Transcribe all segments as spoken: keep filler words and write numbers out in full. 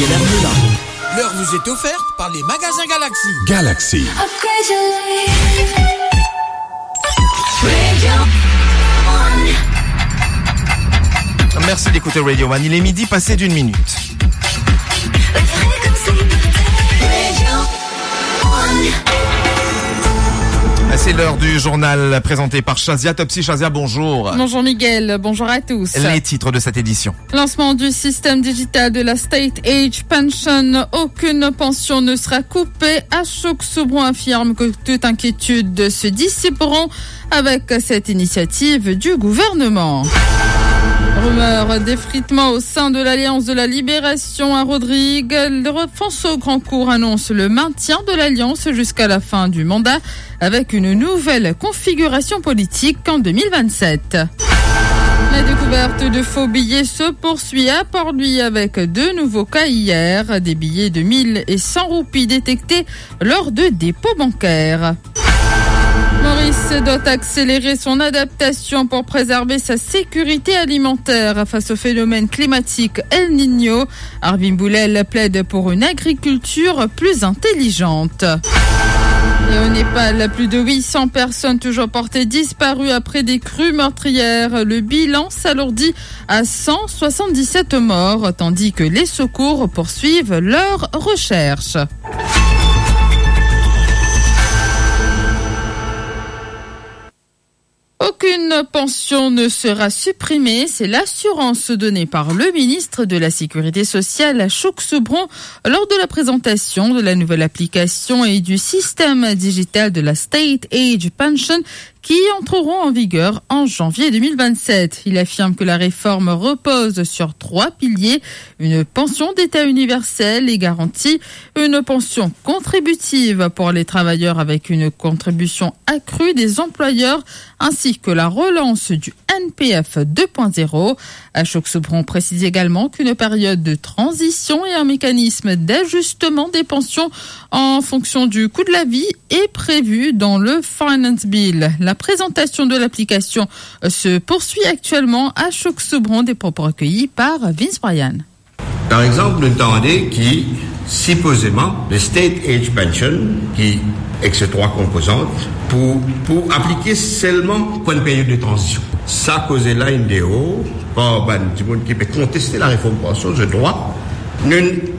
Vermelin. L'heure vous est offerte par les magasins Galaxy. Galaxy. Merci d'écouter Radio One. Il est midi passé d'une minute. C'est l'heure du journal présenté par Shazia Topsy. Shazia, bonjour. Bonjour Miguel, bonjour à tous. Les titres de cette édition. Lancement du système digital de la State Age Pension. Aucune pension ne sera coupée. Ashok Soubron affirme que toute inquiétude se dissiperont avec cette initiative du gouvernement. Rumeur d'effritement au sein de l'Alliance de la Libération à Rodrigue. Le François Grandcourt annonce le maintien de l'Alliance jusqu'à la fin du mandat avec une nouvelle configuration politique en deux mille vingt-sept. La découverte de faux billets se poursuit à Port-Louis avec deux nouveaux cas hier. Des billets de mille et cent roupies détectés lors de dépôts bancaires. Maurice doit accélérer son adaptation pour préserver sa sécurité alimentaire face au phénomène climatique El Niño. Arvin Boulel plaide pour une agriculture plus intelligente. Et au Népal, plus de huit cents personnes toujours portées disparues après des crues meurtrières. Le bilan s'alourdit à cent soixante-dix-sept morts, tandis que les secours poursuivent leurs recherches. Aucune pension ne sera supprimée, c'est l'assurance donnée par le ministre de la Sécurité sociale, Ashok Soubron, lors de la présentation de la nouvelle application et du système digital de la State Age Pension qui entreront en vigueur en janvier deux mille vingt-sept. Il affirme que la réforme repose sur trois piliers, une pension d'État universelle et garantie, une pension contributive pour les travailleurs avec une contribution accrue des employeurs, ainsi que la relance du N P F deux point zéro. Ashok Soubron précise également qu'une période de transition et un mécanisme d'ajustement des pensions en fonction du coût de la vie est prévu dans le Finance Bill. La présentation de l'application se poursuit actuellement. Ashok Soubron, des propos recueillis par Vince Bryan. Par exemple, nous entendons qui, supposément, le State Age Pension, qui avec ces trois composantes, pour, pour appliquer seulement pour une période de transition. Ça cause là une déo, par du monde qui peut contester la réforme pension, je droit. Nous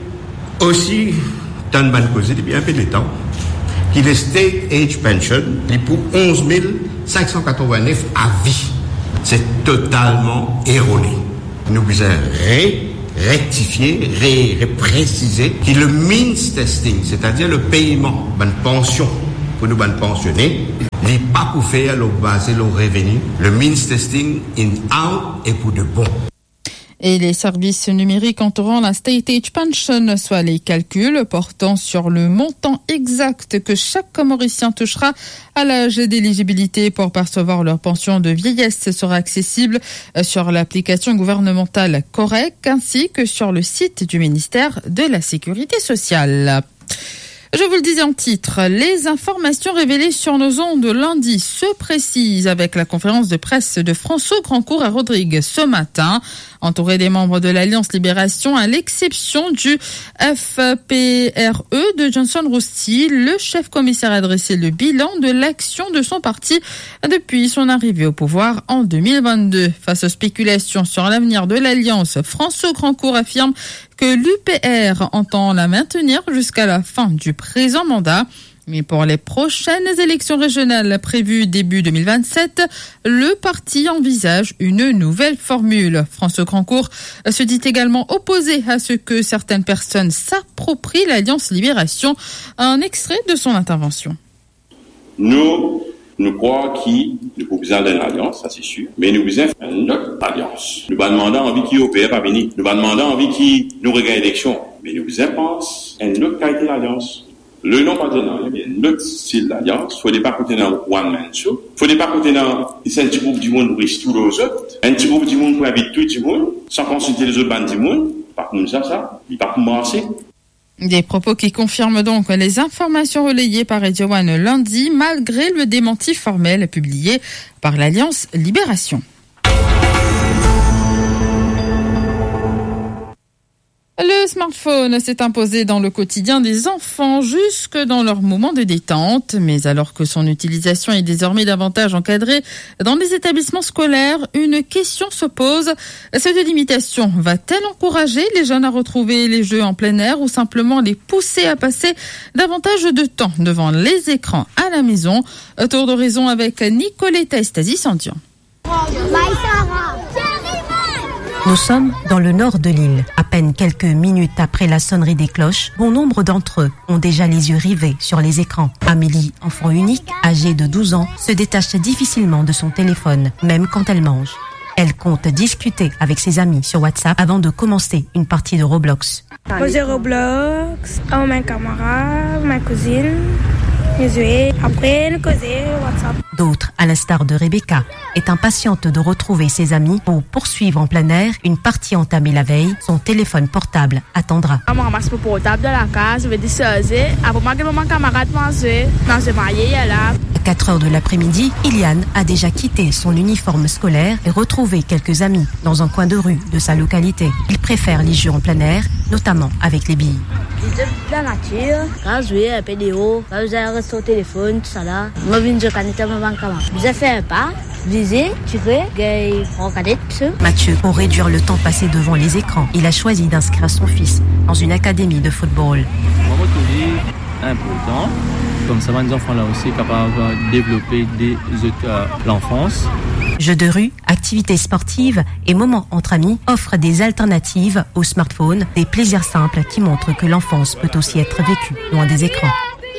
aussi, dans le cause depuis un peu de temps, qui le State Age Pension, est pour onze mille cinq cent quatre-vingt-neuf à vie. C'est totalement erroné. Nous devons ré rectifier, ré, ré préciser que le means testing, c'est-à-dire le paiement de pension pour nous pensionner, n'est pas pour faire le baser le revenu. Le means testing in out est pour de bon. Et les services numériques entourant la State Age Pension, soit les calculs portant sur le montant exact que chaque Mauricien touchera à l'âge d'éligibilité pour percevoir leur pension de vieillesse, sera accessible sur l'application gouvernementale Correct ainsi que sur le site du ministère de la Sécurité sociale. Je vous le disais en titre, les informations révélées sur nos ondes lundi se précisent avec la conférence de presse de François Grandcourt à Rodrigue ce matin. Entouré des membres de l'Alliance Libération, à l'exception du F P R E de Johnson Rousty, le chef commissaire a dressé le bilan de l'action de son parti depuis son arrivée au pouvoir en deux mille vingt-deux. Face aux spéculations sur l'avenir de l'Alliance, François Grandcourt affirme que l'U P R entend la maintenir jusqu'à la fin du présent mandat. Mais pour les prochaines élections régionales prévues début deux mille vingt-sept, le parti envisage une nouvelle formule. François Grandcourt se dit également opposé à ce que certaines personnes s'approprient l'Alliance Libération. Un extrait de son intervention. Nous, nous croyons qu'il nous faut besoin d'une alliance, ça c'est sûr, mais nous besoin d'une autre alliance. Nous ne demandons envie qui opère pas venir. Nous ne demandons envie qui nous regagne l'élection, mais nous besoin pense une autre qualité d'alliance. Le nom partenaire, il y a notre style d'alliance. Il ne faut pas côté dans one man show. Il ne faut pas côté dans un petit groupe du monde pour riche tous les autres. Un petit groupe du monde pour inviter tout le monde, sans consulter les autres bandes du monde. Pas comme ça, ça. Il part pour marcher. Des propos qui confirment donc les informations relayées par Radio One lundi, malgré le démenti formel publié par l'Alliance Libération. Le smartphone s'est imposé dans le quotidien des enfants jusque dans leurs moments de détente. Mais alors que son utilisation est désormais davantage encadrée dans les établissements scolaires, une question se pose. Cette limitation va-t-elle encourager les jeunes à retrouver les jeux en plein air ou simplement les pousser à passer davantage de temps devant les écrans à la maison? Tour d'horizon avec Nicoletta Estasi-Sandian. Nous sommes dans le nord de l'île. À peine quelques minutes après la sonnerie des cloches, bon nombre d'entre eux ont déjà les yeux rivés sur les écrans. Amélie, enfant unique, âgée de douze ans, se détache difficilement de son téléphone, même quand elle mange. Elle compte discuter avec ses amis sur WhatsApp avant de commencer une partie de Roblox. Poser Roblox, avec ma camarade, ma cousine, jouer, après causer WhatsApp. D'autres, à l'instar de Rebecca, est impatiente de retrouver ses amis pour poursuivre en plein air une partie entamée la veille. Son téléphone portable attendra. Je ramasse mon portable de la case, je vais disposer. Après moi, mon camarade manger, manger maillé là. À quatre heures de l'après-midi, Iliane a déjà quitté son uniforme scolaire et retrouvé quelques amis dans un coin de rue de sa localité. Il préfère les jeux en plein air, notamment avec les billes. Les jeux de la nature, quand je vais un peu de haut, quand je reste au téléphone, tout ça là. Moi, je viens de caniter mon camarade. Je fais un pas, viser, tirer, gagner, regarder tout ça. Mathieu, pour réduire le temps passé devant les écrans, il a choisi d'inscrire son fils dans une académie de football. On va retrouver un peu de temps. Comme ça, les enfants là aussi capables de développer dès euh, l'enfance. Jeux de rue, activités sportives et moments entre amis offrent des alternatives au smartphone, des plaisirs simples qui montrent que l'enfance peut aussi être vécue loin des écrans.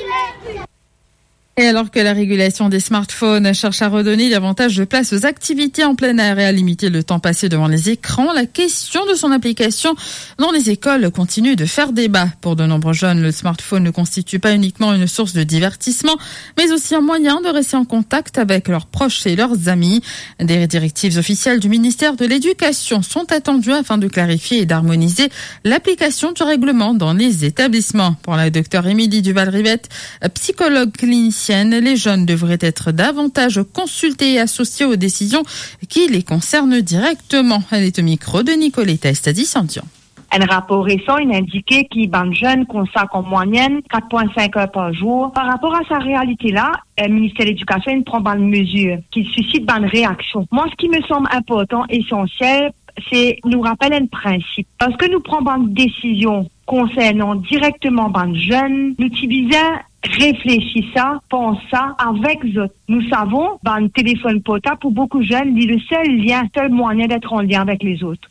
Et alors que la régulation des smartphones cherche à redonner davantage de place aux activités en plein air et à limiter le temps passé devant les écrans, la question de son application dans les écoles continue de faire débat. Pour de nombreux jeunes, le smartphone ne constitue pas uniquement une source de divertissement, mais aussi un moyen de rester en contact avec leurs proches et leurs amis. Des directives officielles du ministère de l'Éducation sont attendues afin de clarifier et d'harmoniser l'application du règlement dans les établissements. Pour la docteure Émilie Duval-Rivette, psychologue clinicienne, les jeunes devraient être davantage consultés et associés aux décisions qui les concernent directement. Elle est au micro de Nicoletta Estadi-Sandian. Un rapport récent il indiquait que les jeunes consacrent en moyenne quatre virgule cinq heures par jour. Par rapport à sa réalité-là, le ministère de l'Éducation prend des mesures qui suscitent des réactions. Moi, ce qui me semble important, essentiel, c'est nous rappeler un principe. Parce que nous prenons des décisions concernant directement les jeunes, nous utilisons réfléchis ça, pense ça avec eux. Nous savons, ben, le téléphone portable pour beaucoup de jeunes, c'est le seul lien, seul moyen d'être en lien avec les autres.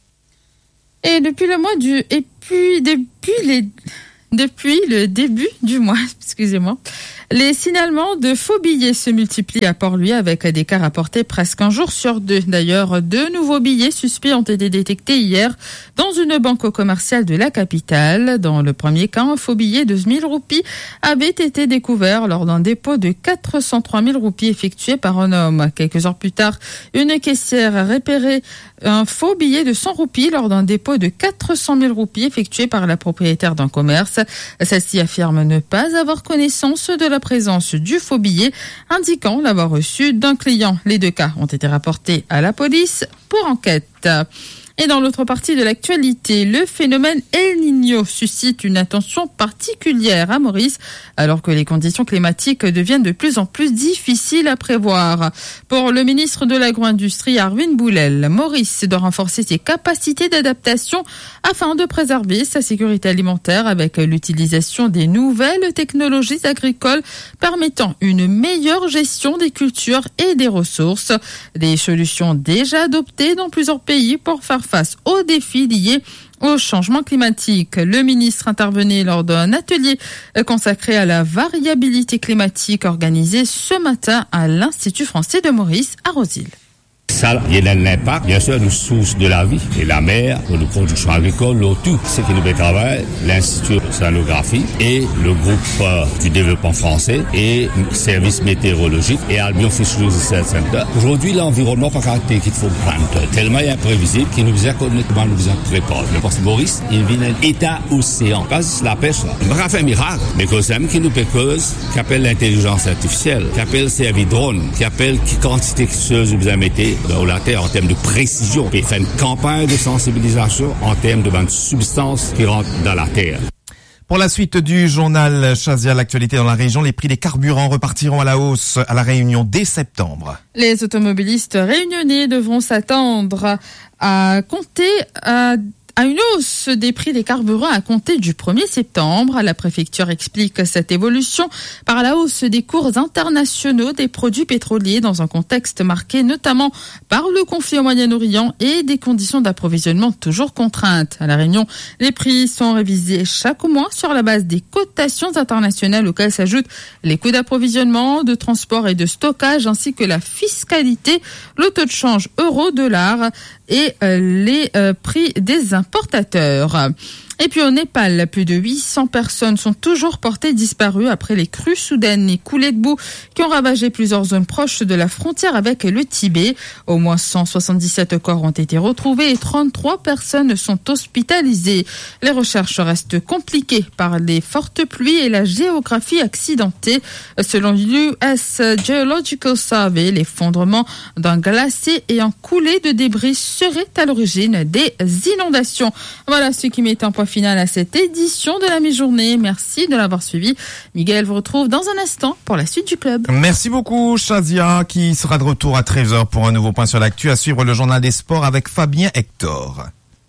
Et depuis le mois du, et puis depuis les, depuis le début du mois, excusez-moi, les signalements de faux billets se multiplient à Port-Louis avec des cas rapportés presque un jour sur deux. D'ailleurs, deux nouveaux billets suspects ont été détectés hier dans une banque commerciale de la capitale. Dans le premier cas, un faux billet de mille roupies avait été découvert lors d'un dépôt de quatre cent trois mille roupies effectué par un homme. Quelques heures plus tard, une caissière a repéré un faux billet de cent roupies lors d'un dépôt de quatre cent mille roupies effectué par la propriétaire d'un commerce. Celle-ci affirme ne pas avoir connaissance de la présence du faux billet, indiquant l'avoir reçu d'un client. Les deux cas ont été rapportés à la police pour enquête. Et dans l'autre partie de l'actualité, le phénomène El Niño suscite une attention particulière à Maurice, alors que les conditions climatiques deviennent de plus en plus difficiles à prévoir. Pour le ministre de l'Agro-Industrie, Arvin Boulel, Maurice doit renforcer ses capacités d'adaptation afin de préserver sa sécurité alimentaire avec l'utilisation des nouvelles technologies agricoles permettant une meilleure gestion des cultures et des ressources. Des solutions déjà adoptées dans plusieurs pays pour faire face aux défis liés au changement climatique. Le ministre intervenait lors d'un atelier consacré à la variabilité climatique organisé ce matin à l'Institut français de Maurice à Rosil. Ça, il y a un impact, bien sûr, nous sources de la vie, et la mer, nos productions agricoles, l'eau, tout ce qui nous fait travailler, l'Institut d'océanographie et le groupe euh, du développement français et le service météorologique et Albion Fisheries Research Center. Aujourd'hui, l'environnement par caractère qu'il faut prendre, tellement imprévisible qu'il nous a connu comment nous a préparé. Le poste Maurice, il vient d'un état océan. Pas la pêche, là. On va faire un miracle, mais que c'est qui nous fait cause, qui appelle l'intelligence artificielle, qui appelle servi drone, qui appelle qui quantité de choses vous a mettez dans la terre en termes de précision et faire une campagne de sensibilisation en termes de bonnes substances qui rentrent dans la terre. Pour la suite du journal Chazia, l'actualité dans la région, les prix des carburants repartiront à la hausse à la Réunion dès septembre. Les automobilistes réunionnais devront s'attendre à compter à à une hausse des prix des carburants à compter du premier septembre. La préfecture explique cette évolution par la hausse des cours internationaux des produits pétroliers dans un contexte marqué notamment par le conflit au Moyen-Orient et des conditions d'approvisionnement toujours contraintes. À La Réunion, les prix sont révisés chaque mois sur la base des cotations internationales auxquelles s'ajoutent les coûts d'approvisionnement, de transport et de stockage ainsi que la fiscalité, le taux de change euro-dollar et euh, les euh, prix des importateurs. Et puis au Népal, plus de huit cents personnes sont toujours portées disparues après les crues soudaines et coulées de boue qui ont ravagé plusieurs zones proches de la frontière avec le Tibet. Au moins cent soixante-dix-sept corps ont été retrouvés et trente-trois personnes sont hospitalisées. Les recherches restent compliquées par les fortes pluies et la géographie accidentée. Selon l'U S Geological Survey, l'effondrement d'un glacier ayant coulé de débris serait à l'origine des inondations. Voilà ce qui met un point final à cette édition de la mi-journée. Merci de l'avoir suivi. Miguel vous retrouve dans un instant pour la suite du club. Merci beaucoup Chazia qui sera de retour à treize heures pour un nouveau point sur l'actu. À suivre le journal des sports avec Fabien Hector.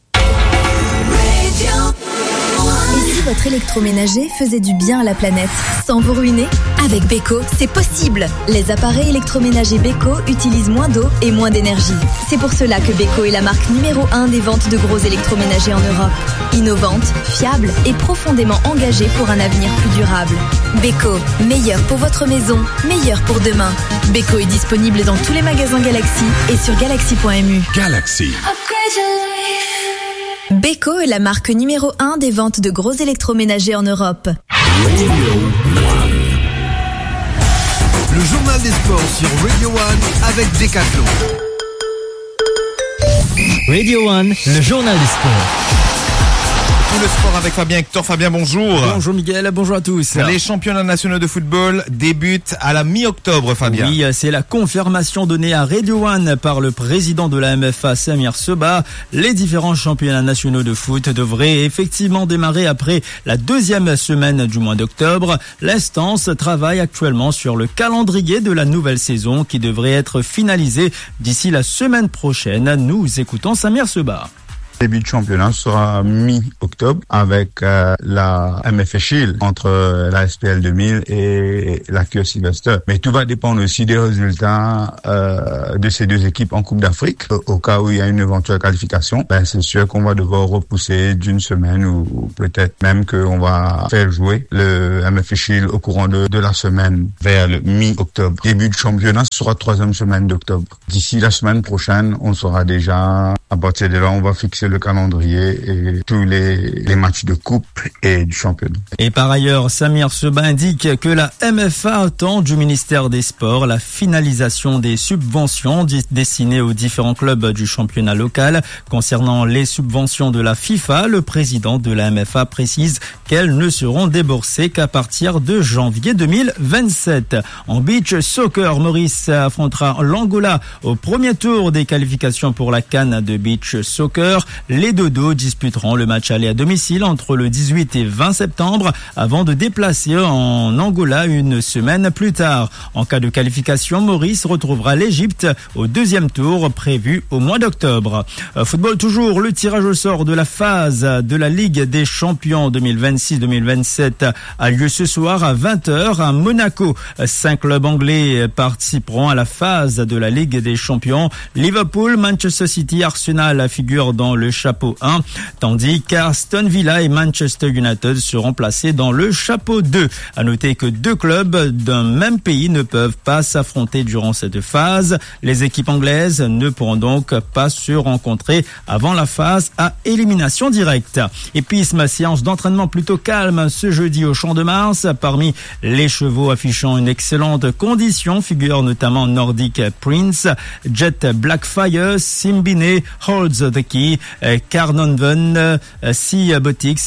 Et si votre électroménager faisait du bien à la planète sans vous ruiner? Avec Beko, c'est possible. Les appareils électroménagers Beko utilisent moins d'eau et moins d'énergie. C'est pour cela que Beko est la marque numéro un des ventes de gros électroménagers en Europe. Innovante, fiable et profondément engagée pour un avenir plus durable. Beko, meilleur pour votre maison, meilleur pour demain. Beko est disponible dans tous les magasins Galaxy et sur galaxy point m u. Galaxy. Beko est la marque numéro un des ventes de gros électroménagers en Europe. Le journal des sports sur Radio One avec Decathlon. Radio One, le journal des sports. Tout le sport avec Fabien Hector. Fabien, bonjour. Bonjour Miguel, bonjour à tous. Les championnats nationaux de football débutent à la mi-octobre, Fabien. Oui, c'est la confirmation donnée à Radio One par le président de la M F A, Samir Seba. Les différents championnats nationaux de foot devraient effectivement démarrer après la deuxième semaine du mois d'octobre. L'instance travaille actuellement sur le calendrier de la nouvelle saison qui devrait être finalisé d'ici la semaine prochaine. Nous écoutons Samir Seba. Le début de championnat sera mi-octobre avec euh, la M F A Shield entre euh, la S P L deux mille et la Cure Sylvester. Mais tout va dépendre aussi des résultats euh, de ces deux équipes en Coupe d'Afrique. Au cas où il y a une éventuelle qualification, ben c'est sûr qu'on va devoir repousser d'une semaine ou, ou peut-être même qu'on va faire jouer le M F A Shield au courant de, de la semaine vers le mi-octobre. Début de championnat sera troisième semaine d'octobre. D'ici la semaine prochaine, on sera déjà, à partir de là, on va fixer le calendrier et tous les, les matchs de coupe et du championnat. Et par ailleurs, Samir Seba indique que la M F A attend du ministère des Sports la finalisation des subventions destinées aux différents clubs du championnat local. Concernant les subventions de la FIFA, le président de la M F A précise qu'elles ne seront déboursées qu'à partir de janvier deux mille vingt-sept. En beach soccer, Maurice affrontera l'Angola au premier tour des qualifications pour la CAN de beach soccer. Les Dodos disputeront le match aller à domicile entre le dix-huit et vingt septembre avant de déplacer en Angola une semaine plus tard. En cas de qualification, Maurice retrouvera l'Égypte au deuxième tour prévu au mois d'octobre. Football toujours, le tirage au sort de la phase de la Ligue des Champions deux mille vingt-six deux mille vingt-sept a lieu ce soir à vingt heures à Monaco. Cinq clubs anglais participeront à la phase de la Ligue des Champions. Liverpool, Manchester City, Arsenal figurent dans le chapeau un, tandis qu'Aston Villa et Manchester United seront placés dans le chapeau deux. À noter que deux clubs d'un même pays ne peuvent pas s'affronter durant cette phase. Les équipes anglaises ne pourront donc pas se rencontrer avant la phase à élimination directe. Épisme, séance d'entraînement plutôt calme ce jeudi au Champ de Mars. Parmi les chevaux affichant une excellente condition figurent notamment Nordic Prince, Jet Blackfire, Simbine, Holds the Key, Carnonven, Sea Botix et Un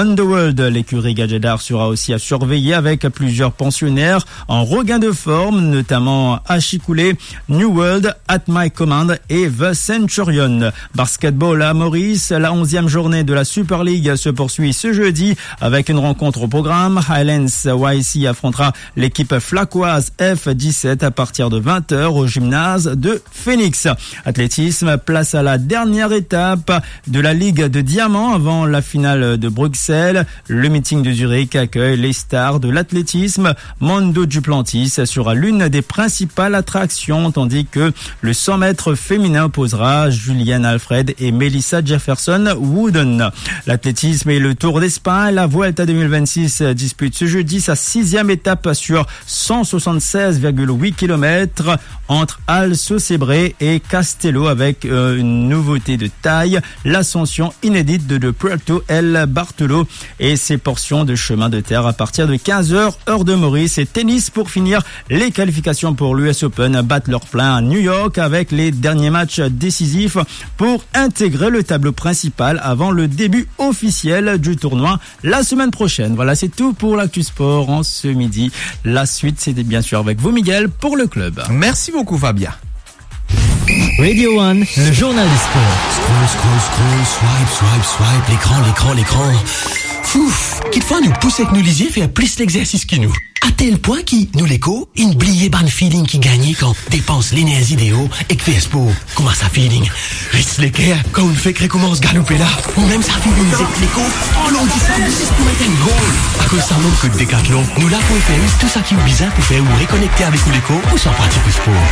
Underworld. L'écurie Gadjedar sera aussi à surveiller avec plusieurs pensionnaires en regain de forme, notamment Achikoulé, New World, At My Command et The Centurion. Basketball à Maurice, la onzième journée de la Super League se poursuit ce jeudi avec une rencontre au programme. Highlands Y C affrontera l'équipe flacoise F dix-sept à partir de vingt heures au gymnase de Phoenix. Athlétisme, place à la dernière étape de la Ligue de Diamants avant la finale de Bruxelles. Le meeting de Zurich accueille les stars de l'athlétisme. Mondo Duplantis sera l'une des principales attractions, tandis que le cent mètres féminin opposera Julianne Alfred et Melissa Jefferson Wooden. L'athlétisme et le Tour d'Espagne, la Vuelta deux mille vingt-six dispute ce jeudi sa sixième étape sur cent soixante-seize virgule huit kilomètres entre Also-Cebré et Castello avec euh, une nouveauté de taille, l'ascension inédite de, de Puerto El Bartolo et ses portions de chemin de terre à partir de quinze heures, heure de Maurice. Et tennis pour finir, les qualifications pour l'U S Open battent leur plein à New York avec les derniers matchs décisifs pour intégrer le tableau principal avant le début officiel du tournoi la semaine prochaine. Voilà, c'est tout pour l'actu sport en ce midi. La suite, c'était bien sûr avec vous, Miguel, pour le club. Merci beaucoup, Fabien. Radio One, le journal du sport. Scroll, scroll, scroll, swipe, swipe, swipe, l'écran, l'écran, l'écran. Fouf, quelquefois nous pousse avec nous lisier faire plus l'exercice que nous. À tel point qui, nous l'écho, une blier ban feeling qui gagne quand dépense l'énergie idéaux et que fait sport. Comment ça feeling? Reste l'équerre quand on fait qu'il recommence galoper là. Ou même ça feeling avec l'écho. Oh l'on dit ça, c'est pour mettre un goal. À cause ça manque que de décathlon. Nous là pour faire tout ça qui est bizarre pour faire ou réconnecter avec l'écho ou sans pratique au sport.